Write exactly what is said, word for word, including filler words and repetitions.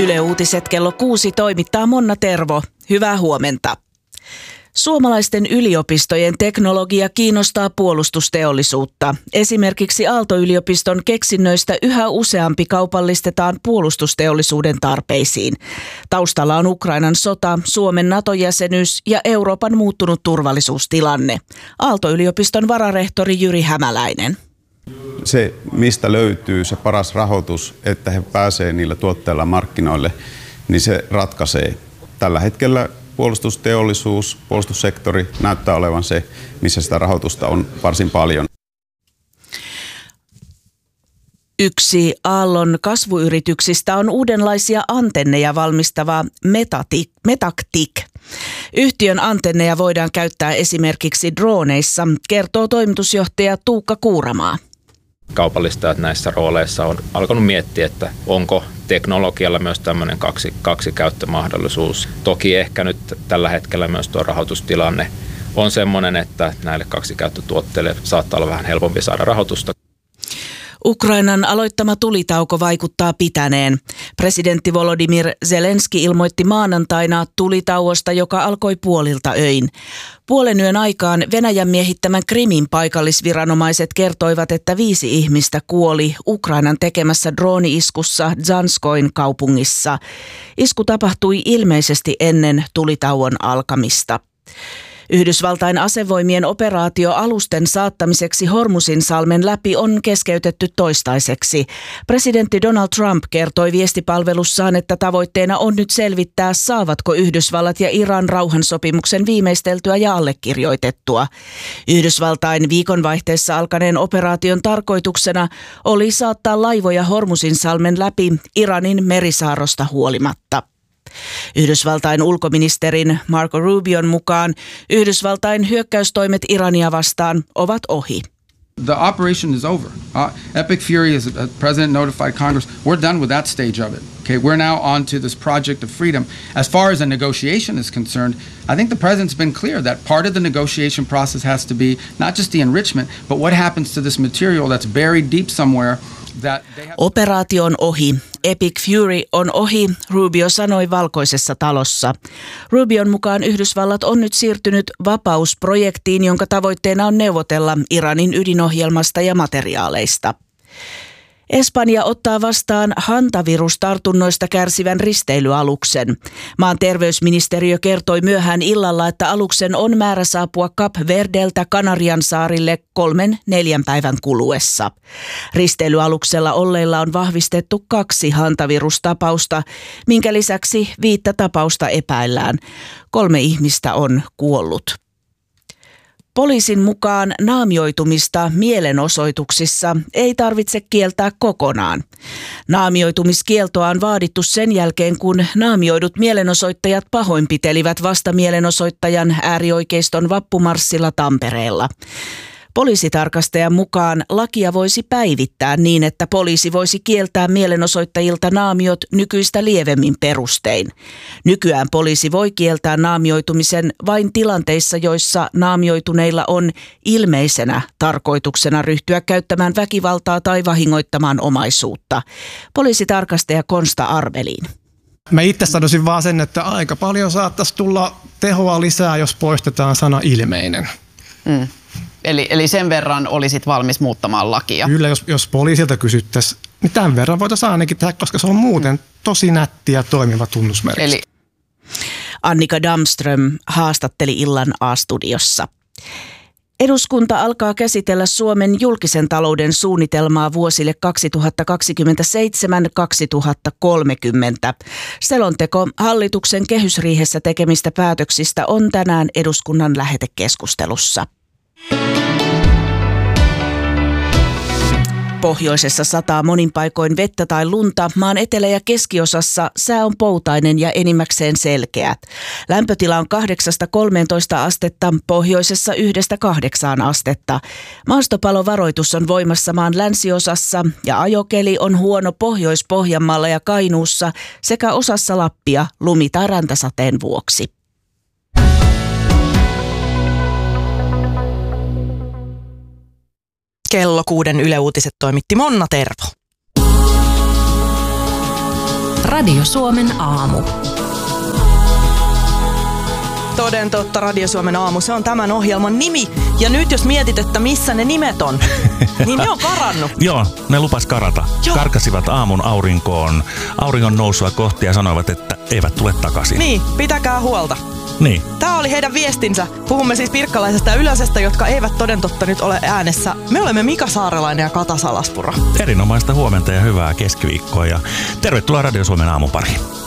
Yle Uutiset kello kuusi toimittaa Monna Tervo. Hyvää huomenta. Suomalaisten yliopistojen teknologia kiinnostaa puolustusteollisuutta. Esimerkiksi Aalto-yliopiston keksinnöistä yhä useampi kaupallistetaan puolustusteollisuuden tarpeisiin. Taustalla on Ukrainan sota, Suomen NATO-jäsenyys ja Euroopan muuttunut turvallisuustilanne. Aalto-yliopiston vararehtori Jyri Hämäläinen. Se, mistä löytyy se paras rahoitus, että he pääsevät niillä tuotteilla markkinoille, niin se ratkaisee. Tällä hetkellä puolustusteollisuus, puolustussektori näyttää olevan se, missä sitä rahoitusta on varsin paljon. Yksi Aallon kasvuyrityksistä on uudenlaisia antenneja valmistava Metactic. Yhtiön antenneja voidaan käyttää esimerkiksi droneissa, kertoo toimitusjohtaja Tuukka Kuuramaa. Kaupallistajat näissä rooleissa on alkanut miettiä, että onko teknologialla myös tämmöinen kaksi, kaksi käyttömahdollisuus. Toki ehkä nyt tällä hetkellä myös tuo rahoitustilanne on semmoinen, että näille kaksikäyttötuotteille saattaa olla vähän helpompi saada rahoitusta. Ukrainan aloittama tulitauko vaikuttaa pitäneen. Presidentti Volodymyr Zelenski ilmoitti maanantaina tulitauosta, joka alkoi puolilta öin. Puolen yön aikaan Venäjän miehittämän Krimin paikallisviranomaiset kertoivat, että viisi ihmistä kuoli Ukrainan tekemässä drooni-iskussa Dzanskoin kaupungissa. Isku tapahtui ilmeisesti ennen tulitauon alkamista. Yhdysvaltain asevoimien operaatio alusten saattamiseksi Hormuzinsalmen läpi on keskeytetty toistaiseksi. Presidentti Donald Trump kertoi viestipalvelussaan, että tavoitteena on nyt selvittää, saavatko Yhdysvallat ja Iran rauhansopimuksen viimeisteltyä ja allekirjoitettua. Yhdysvaltain viikonvaihteessa alkaneen operaation tarkoituksena oli saattaa laivoja Hormuzinsalmen läpi Iranin merisaarosta huolimatta. Yhdysvaltain ulkoministerin Marco Rubion mukaan Yhdysvaltain hyökkäystoimet Irania vastaan ovat ohi. The operation is over. Uh, Epic Fury, as the president notified Congress, we're done with that stage of it. Okay, we're now on to this project of freedom. As far as a negotiation is concerned, I think the president's been clear that part of the negotiation process has to be not just the enrichment, but what happens to this material that's buried deep somewhere. Operaatio on ohi. Epic Fury on ohi, Rubio sanoi Valkoisessa talossa. Rubion mukaan Yhdysvallat on nyt siirtynyt vapausprojektiin, jonka tavoitteena on neuvotella Iranin ydinohjelmasta ja materiaaleista. Espanja ottaa vastaan hantavirustartunnoista kärsivän risteilyaluksen. Maan terveysministeriö kertoi myöhään illalla, että aluksen on määrä saapua Cap Verdeltä Kanarian saarille kolmen neljän päivän kuluessa. Risteilyaluksella olleilla on vahvistettu kaksi hantavirustapausta, minkä lisäksi viittä tapausta epäillään. Kolme ihmistä on kuollut. Poliisin mukaan naamioitumista mielenosoituksissa ei tarvitse kieltää kokonaan. Naamioitumiskieltoa on vaadittu sen jälkeen, kun naamioidut mielenosoittajat pahoinpitelivät vastamielenosoittajan äärioikeiston vappumarssilla Tampereella. Poliisitarkastajan mukaan lakia voisi päivittää niin, että poliisi voisi kieltää mielenosoittajilta naamiot nykyistä lievemmin perustein. Nykyään poliisi voi kieltää naamioitumisen vain tilanteissa, joissa naamioituneilla on ilmeisenä tarkoituksena ryhtyä käyttämään väkivaltaa tai vahingoittamaan omaisuutta. Poliisitarkastaja Konsta Arvelin. Mä itse sanoisin vaan sen, että aika paljon saattaisi tulla tehoa lisää, jos poistetaan sana ilmeinen. Mm. Eli, eli sen verran olisit valmis muuttamaan lakia? Kyllä, jos, jos poliisilta kysyttäisiin, niin tämän verran voitaisiin ainakin tehdä, koska se on muuten tosi nätti ja toimiva tunnusmerkki. Eli Annika Damström haastatteli illan A-studiossa. Eduskunta alkaa käsitellä Suomen julkisen talouden suunnitelmaa vuosille kaksituhattakaksikymmentäseitsemän kaksituhattakolmekymmentä. Selonteko hallituksen kehysriihessä tekemistä päätöksistä on tänään eduskunnan lähetekeskustelussa. Pohjoisessa sataa monin paikoin vettä tai lunta, maan etelä- ja keskiosassa sää on poutainen ja enimmäkseen selkeä. Lämpötila on kahdeksasta kolmeentoista astetta, pohjoisessa yhdestä kahdeksaan astetta. Maastopalovaroitus on voimassa maan länsiosassa ja ajokeli on huono Pohjois-Pohjanmaalla ja Kainuussa sekä osassa Lappia lumi- tai räntäsateen vuoksi. Kello kuuden Yle Uutiset toimitti Monna Tervo. Radio Suomen aamu. Toden totta, Radio Suomen aamu, se on tämän ohjelman nimi. Ja nyt jos mietit, että missä ne nimet on, niin ne on karannut. Joo, ne lupas karata. Joo. Karkasivat aamun aurinkoon, auringon nousua kohti ja sanoivat, että eivät tule takaisin. Niin, pitäkää huolta. Niin. Tämä oli heidän viestinsä. Puhumme siis Pirkkalaisesta ja Ylösestä, jotka eivät toden totta nyt ole äänessä. Me olemme Mika Saarelainen ja Kata Salaspuro. Erinomaista huomenta ja hyvää keskiviikkoa ja tervetuloa Radio Suomen aamun pariin.